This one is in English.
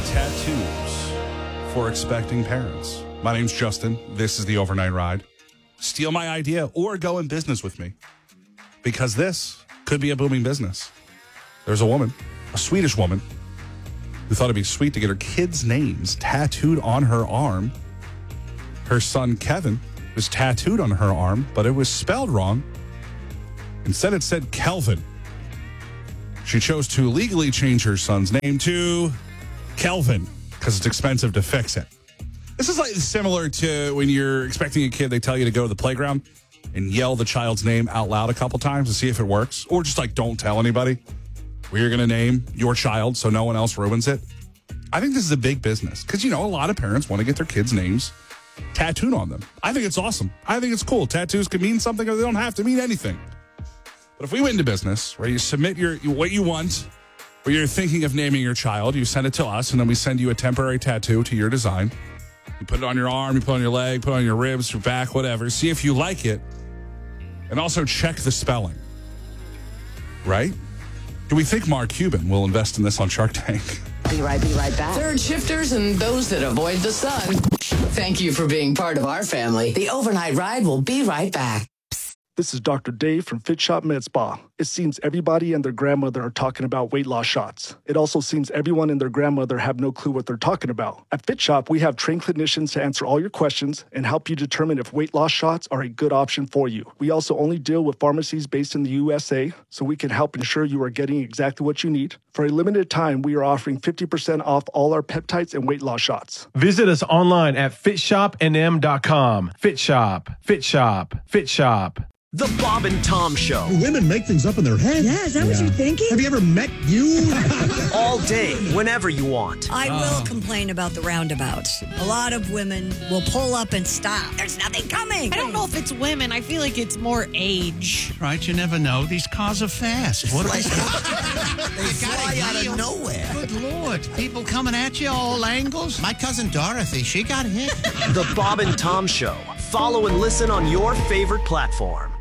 tattoos for expecting parents. My name's Justin. This is the Overnight Ride. Steal my idea or go in business with me, because this could be a booming business. There's a woman, a Swedish woman, who thought it'd be sweet to get her kids' names tattooed on her arm. Her son, Kevin, was tattooed on her arm, but it was spelled wrong. Instead, it said Kelvin. She chose to legally change her son's name to Kelvin because it's expensive to fix it. This is like similar to when you're expecting a kid, they tell you to go to the playground and yell the child's name out loud a couple times to see if it works. Or just like, don't tell anybody where you're going to name your child so no one else ruins it. I think this is a big business because, you know, a lot of parents want to get their kids' names tattooed on them. I think it's awesome. I think it's cool. Tattoos can mean something or they don't have to mean anything. But if we went into business where you submit what you want, where you're thinking of naming your child, you send it to us, and then we send you a temporary tattoo to your design. You put it on your arm, you put it on your leg, put it on your ribs, your back, whatever. See if you like it, and also check the spelling. Right? Do we think Mark Cuban will invest in this on Shark Tank? Be right back. Third shifters and those that avoid the sun. Thank you for being part of our family. The Overnight Ride will be right back. This is Dr. Dave from Fit Shop Med Spa. It seems everybody and their grandmother are talking about weight loss shots. It also seems everyone and their grandmother have no clue what they're talking about. At Fit Shop, we have trained clinicians to answer all your questions and help you determine if weight loss shots are a good option for you. We also only deal with pharmacies based in the USA, so we can help ensure you are getting exactly what you need. For a limited time, we are offering 50% off all our peptides and weight loss shots. Visit us online at fitshopnm.com. Fit Shop, Fit Shop, Fit Shop. The Bob and Tom Show. Women make things up in their head. Yeah, is that what you're thinking? Have you ever met you? All day, whenever you want. I will complain about the roundabouts. A lot of women will pull up and stop. There's nothing coming. I don't know if it's women. I feel like it's more age. Right, you never know. These cars are fast. What they fly out of nowhere. Good Lord. People coming at you all angles. My cousin Dorothy, she got hit. The Bob and Tom Show. Follow and listen on your favorite platform.